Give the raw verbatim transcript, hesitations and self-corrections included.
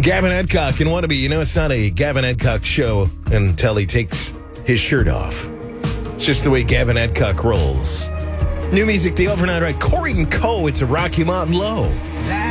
Gavin Edcock and Wannabe. You know, it's not a Gavin Edcock show until he takes his shirt off. It's just the way Gavin Edcock rolls. New music, the overnight ride. Corey and Co. It's a Rocky Mountain Low. That